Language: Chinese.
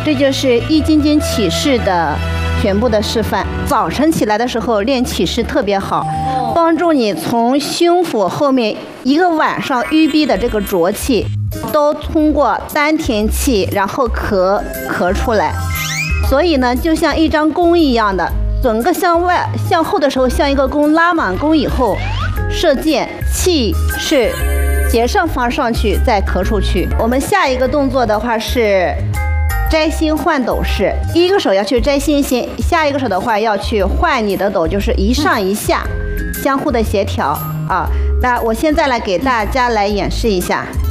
这就是易筋经起势的全部的示范。早晨起来的时候练起势特别好，帮助你从胸腹后面一个晚上淤逼的这个浊气，都通过丹田气，然后咳出来。所以呢，就像一张弓一样的，整个向外向后的时候像一个弓，拉满弓以后射箭，气是斜上方上去，再咳出去。我们下一个动作的话是摘星换斗式，一个手要去摘星星，下一个手的话要去换你的斗，就是一上一下，相互的协调啊。那我现在来给大家来演示一下。